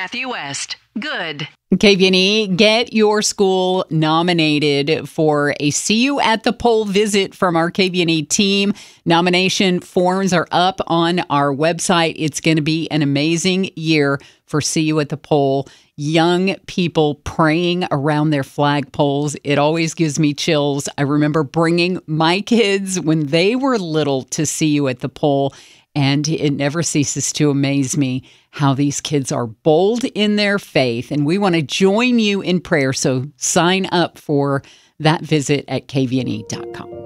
Matthew West. Good. KVNE, get your school nominated for a See You at the Poll visit from our KVNE team. Nomination forms are up on our website. It's going to be an amazing year for See You at the Poll. Young people praying around their flagpoles. It always gives me chills. I remember bringing my kids when they were little to See You at the Poll, and it never ceases to amaze me how these kids are bold in their faith. And we want to join you in prayer. So sign up for that visit at kvne.com.